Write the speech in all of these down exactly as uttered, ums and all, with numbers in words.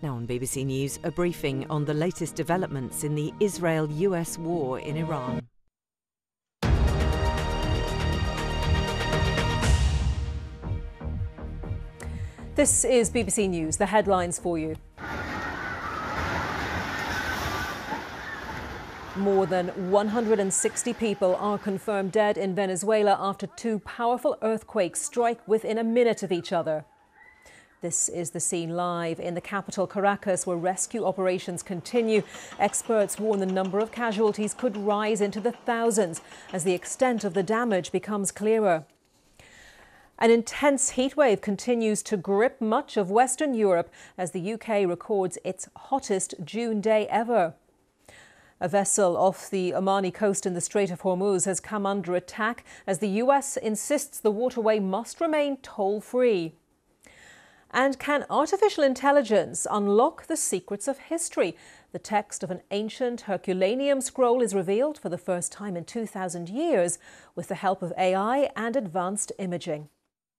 Now on B B C News, a briefing on the latest developments in the Israel U S war in Iran. This is B B C News, the headlines for you. More than one hundred sixty people are confirmed dead in Venezuela after two powerful earthquakes strike within a minute of each other. This is the scene live in the capital, Caracas, where rescue operations continue. Experts warn the number of casualties could rise into the thousands as the extent of the damage becomes clearer. An intense heatwave continues to grip much of Western Europe as the U K records its hottest June day ever. A vessel off the Omani coast in the Strait of Hormuz has come under attack as the U S insists the waterway must remain toll-free. And can artificial intelligence unlock the secrets of history? The text of an ancient Herculaneum scroll is revealed for the first time in two thousand years with the help of A I and advanced imaging.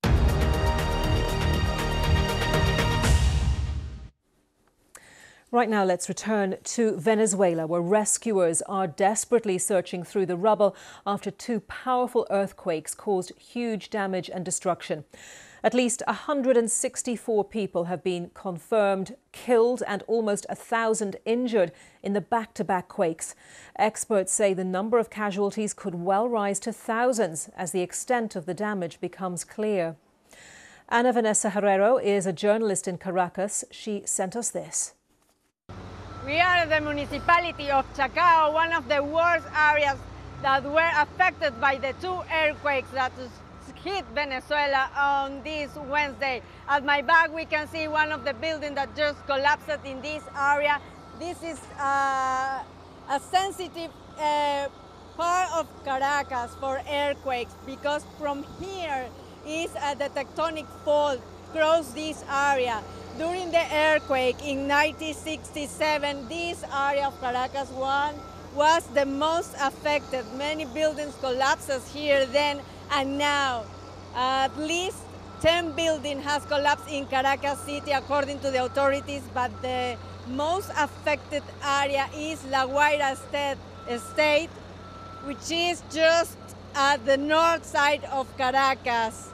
Right now, let's return to Venezuela, where rescuers are desperately searching through the rubble after two powerful earthquakes caused huge damage and destruction. At least one hundred sixty-four people have been confirmed killed and almost a thousand injured in the back-to-back quakes. Experts say the number of casualties could well rise to thousands as the extent of the damage becomes clear. Ana Vanessa Herrero is a journalist in Caracas. She sent us this. We are in the municipality of Chacao, one of the worst areas that were affected by the two earthquakes that hit Venezuela on this Wednesday. At my back, we can see one of the buildings that just collapsed in this area. This is uh, a sensitive uh, part of Caracas for earthquakes because from here is uh, the tectonic fault across this area. During the earthquake in nineteen sixty-seven, this area of Caracas one was the most affected. Many buildings collapsed here then and now. At least ten buildings has collapsed in Caracas City according to the authorities, but the most affected area is La Guaira Estate, Estate which is just at the north side of Caracas.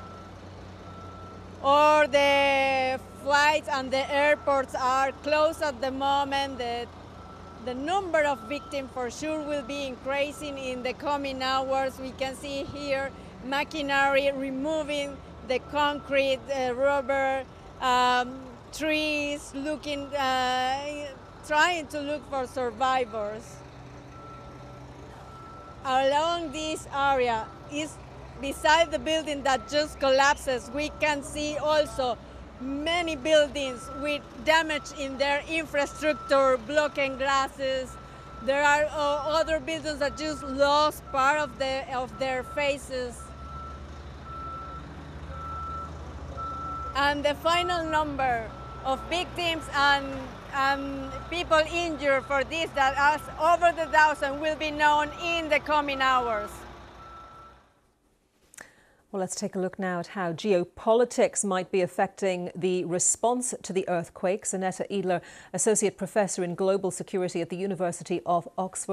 Or the flights and the airports are closed at the moment. The, the number of victims for sure will be increasing in the coming hours. We can see here machinery removing the concrete, uh, rubber, um, trees, looking, uh, trying to look for survivors. Along this area is beside the building that just collapses, we can see also many buildings with damage in their infrastructure, broken glasses. There are uh, other buildings that just lost part of, the, of their faces. And the final number of victims and, and people injured for this, that is over the thousand, will be known in the coming hours. Well, let's take a look now at how geopolitics might be affecting the response to the earthquakes. Annette Edler, Associate Professor in Global Security at the University of Oxford.